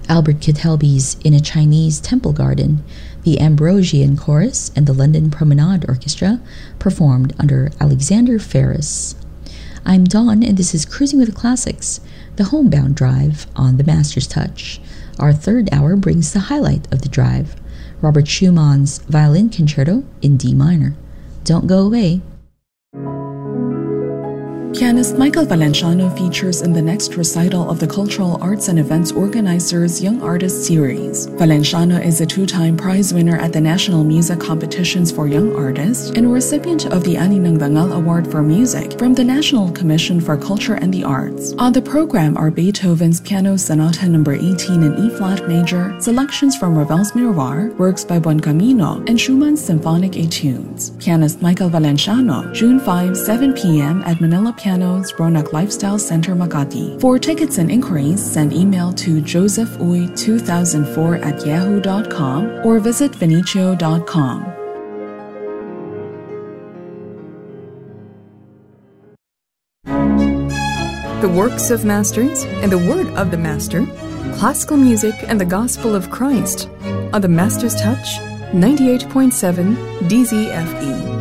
Albert Kittelby's In a Chinese Temple Garden, the Ambrosian Chorus, and the London Promenade Orchestra performed under Alexander Ferris. I'm Dawn, and this is Cruising with the Classics, the homebound drive on the Master's Touch. Our third hour brings the highlight of the drive, Robert Schumann's Violin Concerto in D minor. Don't go away. Pianist Michael Valenciano features in the next recital of the Cultural Arts and Events Organizers Young Artist Series. Valenciano is a two-time prize winner at the National Music Competitions for Young Artists and a recipient of the Ani ng Dangal Award for Music from the National Commission for Culture and the Arts. On the program are Beethoven's Piano Sonata No. 18 in E-flat major, selections from Ravel's Miroir, works by Buoncamino, and Schumann's Symphonic Etudes. Pianist Michael Valenciano, June 5, 7 p.m. at Manila Piano's Ronak Lifestyle Center, Makati. For tickets and inquiries, send email to josephuy2004@yahoo.com or visit vinicio.com. The works of masters and the word of the master, classical music and the gospel of Christ on the Master's Touch, 98.7 DZFE.